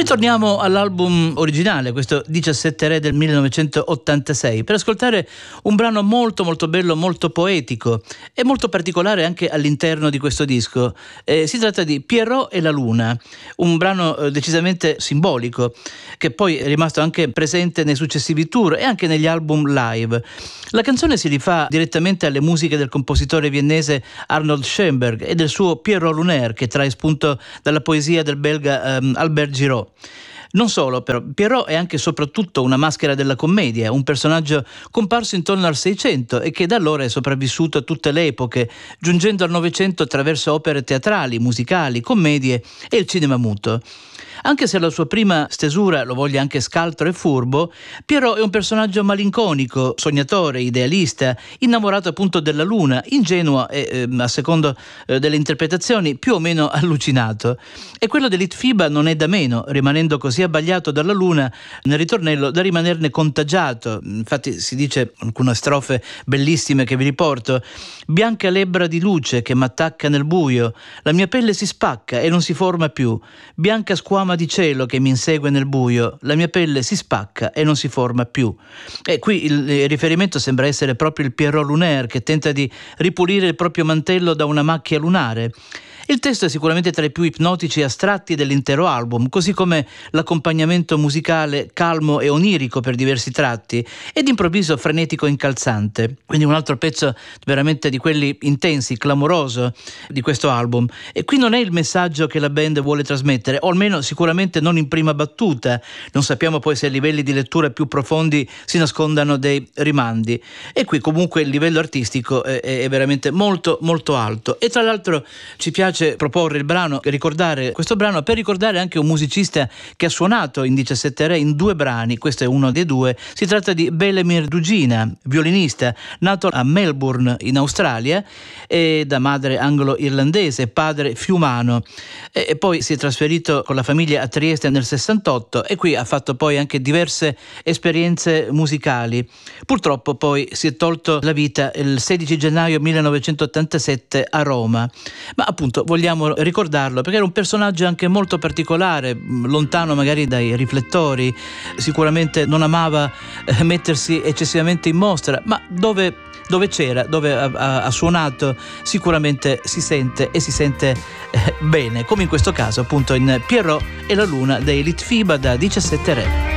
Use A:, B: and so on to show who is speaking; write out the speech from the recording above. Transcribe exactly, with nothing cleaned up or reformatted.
A: Ritorniamo all'album originale, questo diciassette Re del millenovecentottantasei, per ascoltare un brano molto molto bello, molto poetico e molto particolare anche all'interno di questo disco. Eh, si tratta di Pierrot e la Luna, un brano eh, decisamente simbolico, che poi è rimasto anche presente nei successivi tour e anche negli album live. La canzone si rifà direttamente alle musiche del compositore viennese Arnold Schoenberg e del suo Pierrot Lunaire, che trae spunto dalla poesia del belga um, Albert Giraud. Non solo, però, Pierrot è anche e soprattutto una maschera della commedia, un personaggio comparso intorno al Seicento e che da allora è sopravvissuto a tutte le epoche, giungendo al Novecento attraverso opere teatrali, musicali, commedie e il cinema muto. Anche se la sua prima stesura lo voglia anche scaltro e furbo, Pierrot è un personaggio malinconico, sognatore, idealista, innamorato appunto della luna, ingenuo e, eh, a secondo eh, delle interpretazioni, più o meno allucinato. E quello di Litfiba non è da meno, rimanendo così abbagliato dalla luna nel ritornello da rimanerne contagiato. Infatti si dice, alcune strofe bellissime che vi riporto: bianca lebbra di luce che m'attacca nel buio, la mia pelle si spacca e non si forma più, bianca squama di cielo che mi insegue nel buio, la mia pelle si spacca e non si forma più. E qui il riferimento sembra essere proprio il Pierrot Lunaire, che tenta di ripulire il proprio mantello da una macchia lunare. Il testo è sicuramente tra i più ipnotici e astratti dell'intero album, così come l'accompagnamento musicale calmo e onirico per diversi tratti ed improvviso frenetico e incalzante. Quindi un altro pezzo veramente di quelli intensi, clamoroso di questo album. E qui non è il messaggio che la band vuole trasmettere, o almeno sicuramente non in prima battuta. Non sappiamo poi se a livelli di lettura più profondi si nascondano dei rimandi. E qui comunque il livello artistico è, è veramente molto molto alto. E tra l'altro ci piace proporre il brano, ricordare questo brano per ricordare anche un musicista che ha suonato in diciassette Re in due brani. Questo è uno dei due. Si tratta di Belemir Dugina, violinista nato a Melbourne in Australia e da madre anglo-irlandese, padre fiumano, e, e poi si è trasferito con la famiglia a Trieste nel sessantotto e qui ha fatto poi anche diverse esperienze musicali. Purtroppo poi si è tolto la vita il sedici gennaio millenovecentottantasette a Roma, ma appunto vogliamo ricordarlo perché era un personaggio anche molto particolare, lontano magari dai riflettori, sicuramente non amava eh, mettersi eccessivamente in mostra, ma dove, dove c'era, dove ha, ha, ha suonato sicuramente si sente e si sente eh, bene, come in questo caso appunto in Pierrot e la Luna dei Litfiba da diciassette Re.